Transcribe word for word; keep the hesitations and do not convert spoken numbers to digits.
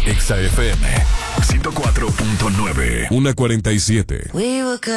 Exa F M ciento cuatro punto nueve. una cuarenta y siete. We were good.